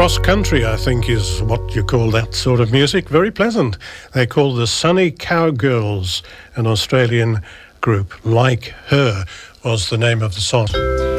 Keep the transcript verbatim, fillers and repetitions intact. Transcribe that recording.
Cross country, I think, is what you call that sort of music. Very pleasant. They're called the Sunny Cowgirls, an Australian group. Like Her was the name of the song.